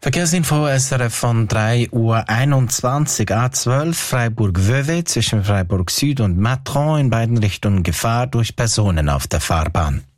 Verkehrsinfo SRF von 3:21 Uhr. A12 Freiburg-Vevey zwischen Freiburg Süd und Matron in beiden Richtungen Gefahr durch Personen auf der Fahrbahn.